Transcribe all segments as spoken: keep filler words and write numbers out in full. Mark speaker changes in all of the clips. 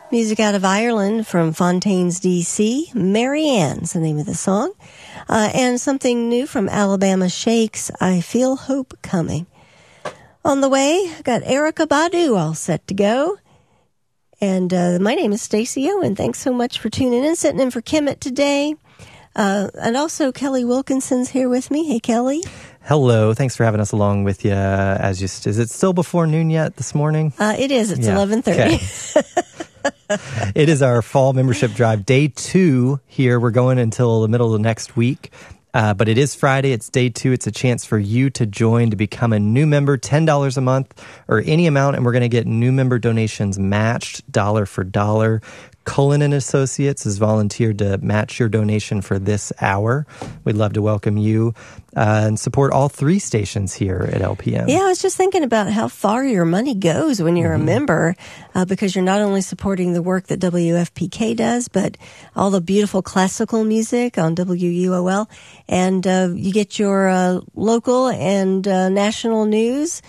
Speaker 1: Music out of Ireland from Fontaines, D C Mary Ann's the name of the song. Uh, and something new from Alabama Shakes, I Feel Hope Coming. On the way, got Erykah Badu all set to go. And uh, my name is Stacey Owen. Thanks so much for tuning in, sitting in for Kimmett today. Uh, and also Kelly Wilkinson's here with me. Hey, Kelly.
Speaker 2: Hello. Thanks for having us along with you. As just, is it still before noon yet this morning?
Speaker 1: Uh, it is. It's yeah. eleven thirty.
Speaker 2: Okay. It is our fall membership drive, day two here. We're going until the middle of next week. Uh, but it is Friday. It's day two. It's a chance for you to join to become a new member, ten dollars a month or any amount. And we're going to get new member donations matched dollar for dollar. Cullen and Associates has volunteered to match your donation for this hour. We'd love to welcome you uh, and support all three stations here at L P M.
Speaker 1: Yeah, I was just thinking about how far your money goes when you're mm-hmm. a member, uh, because you're not only supporting the work that W F P K does, but all the beautiful classical music on W U O L. And uh, you get your uh, local and uh, national news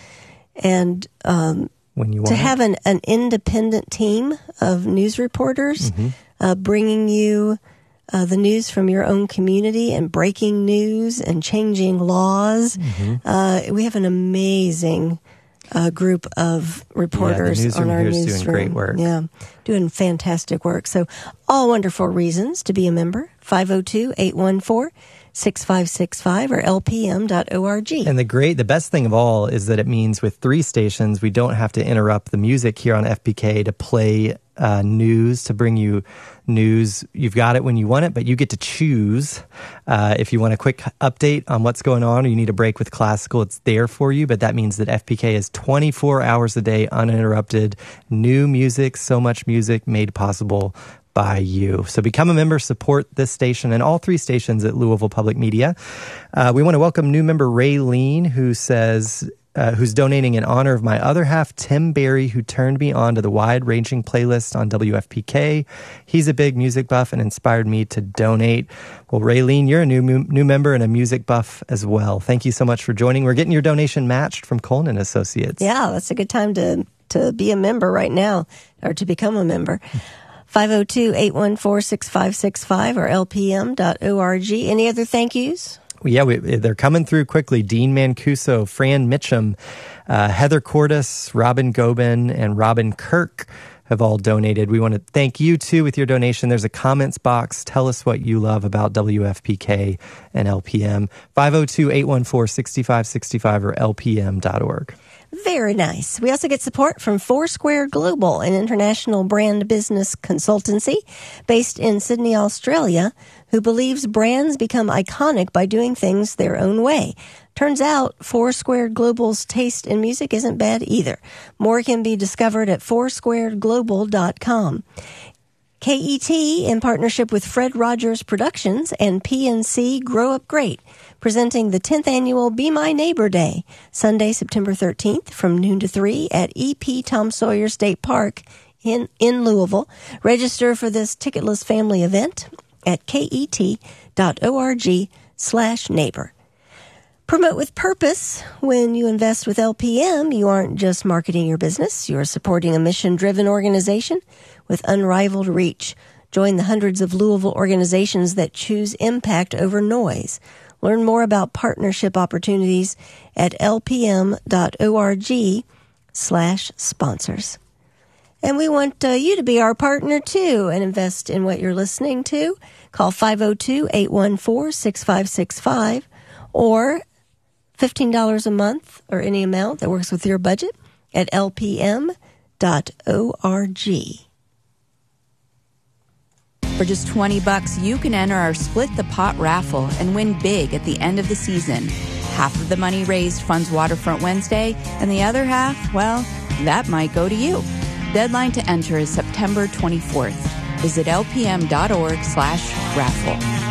Speaker 1: and um
Speaker 2: When you want
Speaker 1: to have an, an independent team of news reporters mm-hmm. uh, bringing you uh, the news from your own community and breaking news and changing laws. Mm-hmm. Uh, we have an amazing uh, group of reporters
Speaker 2: yeah, the
Speaker 1: on our
Speaker 2: here's
Speaker 1: newsroom.
Speaker 2: Doing great work.
Speaker 1: Yeah, doing fantastic work. So all wonderful reasons to be a member. five oh two, eight one four, six five six five or L P M dot org.
Speaker 2: And the great, the best thing of all is that it means with three stations, we don't have to interrupt the music here on F P K to play uh, news, to bring you news. You've got it when you want it, but you get to choose uh, if you want a quick update on what's going on or you need a break with classical, it's there for you. But that means that F P K is twenty-four hours a day, uninterrupted, new music, so much music made possible by you. So become a member, support this station and all three stations at Louisville Public Media. Uh, we want to welcome new member Raylene, who says, uh, who's donating in honor of my other half, Tim Barry, who turned me on to the wide-ranging playlist on W F P K. He's a big music buff and inspired me to donate. Well, Raylene, you're a new new member and a music buff as well. Thank you so much for joining. We're getting your donation matched from Cullen and Associates.
Speaker 1: Yeah, that's a good time to, to be a member right now, or to become a member. five oh two, eight one four, six five six five or L P M dot org. Any other thank yous?
Speaker 2: Yeah, we, they're coming through quickly. Dean Mancuso, Fran Mitchum, uh, Heather Cordes, Robin Gobin, and Robin Kirk have all donated. We want to thank you, too, with your donation. There's a comments box. Tell us what you love about W F P K and L P M. five oh two, eight one four, six five six five or L P M dot org.
Speaker 1: Very nice. We also get support from Foursquare Global, an international brand business consultancy based in Sydney, Australia, who believes brands become iconic by doing things their own way. Turns out Foursquare Global's taste in music isn't bad either. More can be discovered at foursquare global dot com. K E T, in partnership with Fred Rogers Productions and P N C Grow Up Great, presenting the tenth annual Be My Neighbor Day, Sunday, September thirteenth from noon to three at E P Tom Sawyer State Park in, in Louisville. Register for this ticketless family event at ket dot org slash neighbor. Promote with purpose. When you invest with L P M, you aren't just marketing your business. You're supporting a mission-driven organization with unrivaled reach. Join the hundreds of Louisville organizations that choose impact over noise. Learn more about partnership opportunities at L P M dot org slash sponsors. And we want uh, you to be our partner, too, and invest in what you're listening to. Call five oh two, eight one four, six five six five or fifteen dollars a month or any amount that works with your budget at L P M dot org.
Speaker 3: For just twenty bucks, you can enter our Split the Pot raffle and win big at the end of the season. Half of the money raised funds Waterfront Wednesday, and the other half, well, that might go to you. Deadline to enter is September twenty-fourth. Visit L P M dot org slash raffle.